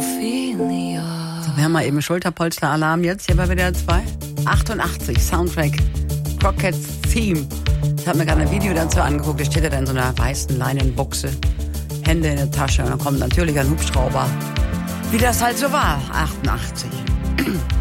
So, wir haben mal eben Schulterpolster-Alarm jetzt hier bei WDR 2. 88, Soundtrack, Crockett's Theme. Ich habe mir gerade ein Video dazu angeguckt, da steht er da in so einer weißen Leinenbuchse, Hände in der Tasche und dann kommt natürlich ein Hubschrauber. Wie das halt so war, 88.